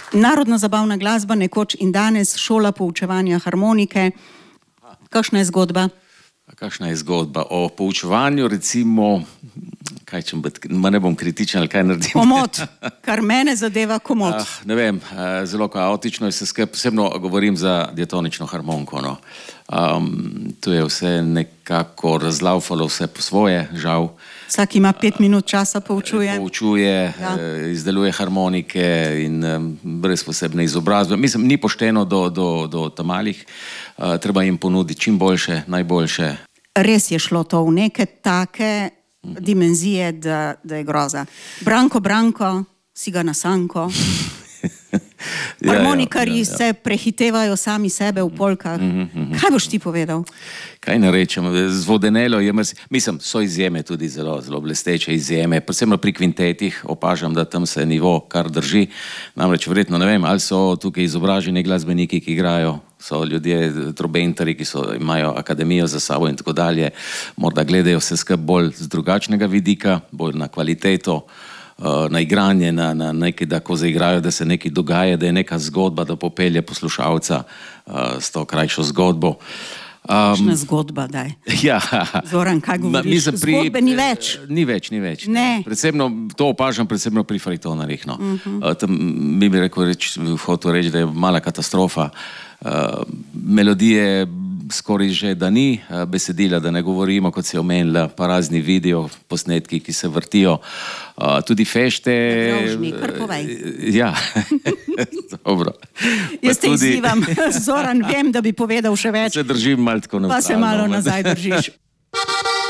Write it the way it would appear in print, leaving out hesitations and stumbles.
Narodna zabavna glasba, nekoč in danes, šola poučevanja harmonike. Kakšna je zgodba? Kakšna je zgodba? O poučevanju, recimo, kaj če ne bom kritičen, ali kaj naredim? Komod, kar mene zadeva komod. Ne vem, zelo kaotično je se skupaj, posebno govorim za diatonično harmoniko. No. Tu je vse nekako razlaufalo, vse po svoje, žal. Vsak ima 5 minut časa poučuje. Poučuje, izdeluje harmonike in brez posebne izobrazbe. Mislim, ni pošteno do tamalih, treba jim ponuditi čim boljše, najboljše. Res je šlo to v neke take dimenzije, da je groza. Branko, si ga nasanko. Harmonikarji se prehitevajo sami sebe v polkah. Kaj boš ti povedal? Kaj ne rečem, zvodenelo je, mislim, so izjeme tudi zelo blesteče izjeme, predvsem pri kvintetih opažam, da tam se nivo kar drži, namreč verjetno ne vem, ali so tukaj izobraženi glasbeniki, ki igrajo, so ljudje, trobentari, ki imajo akademijo za sabo in tako dalje, morda gledajo vse skupaj bolj z drugačnega vidika, bolj na kvaliteto, na igranje, na nekaj, da ko zaigrajo, da se nekaj dogaja, da je neka zgodba, da popelje poslušalca s to krajšo zgodbo. Kakšna zgodba, daj. Ja. Zoran, kaj govoriš? Zgodbe ni več. Ni več. Ne. To opažam predvsem pri frajtonarjih. Tam bi rekel, hotel reči, da je mala katastrofa. Melodije skoraj že, da ni besedila, da ne govorimo, kot se je omenila, pa razni video posnetki, ki se vrtijo. Tudi fešte... Grožni, kar povej. Ja, dobro. Jaz te izzivam, Zoran, vem, da bi povedal še več. Se držim malo tako naprej. Pa se malo nazaj držiš.